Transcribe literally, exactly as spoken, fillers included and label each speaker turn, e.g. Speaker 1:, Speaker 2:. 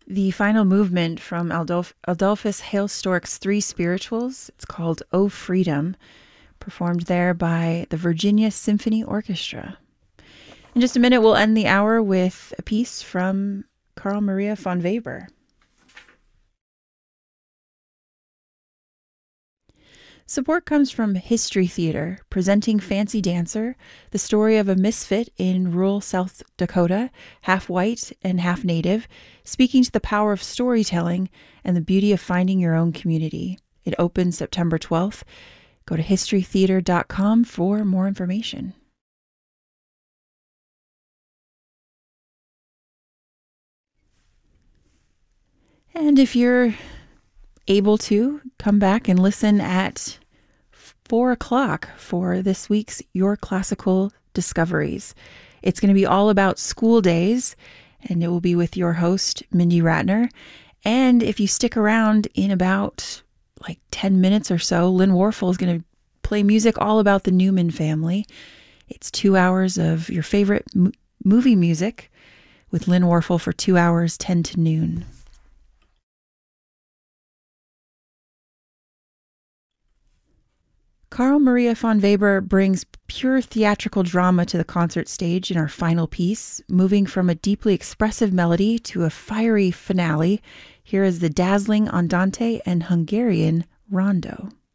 Speaker 1: The final movement from Adolf- Adolphus Hailstork's Three Spirituals, it's called O Freedom, performed there by the Virginia Symphony Orchestra. In just a minute, we'll end the hour with a piece from Carl Maria von Weber. Support comes from History Theater, presenting Fancy Dancer, the story of a misfit in rural South Dakota, half white and half native, speaking to the power of storytelling and the beauty of finding your own community. It opens September twelfth. Go to history theater dot com for more information. And if you're able to, come back and listen at four o'clock for this week's Your Classical Discoveries. It's going to be all about school days, and it will be with your host, Mindy Ratner. And if you stick around in about like ten minutes or so, Lynn Warfel is going to play music all about the Newman family. It's two hours of your favorite m- movie music with Lynn Warfel for two hours, ten to noon. Carl Maria von Weber brings pure theatrical drama to the concert stage in our final piece, moving from a deeply expressive melody to a fiery finale. Here is the dazzling Andante and Hungarian Rondo.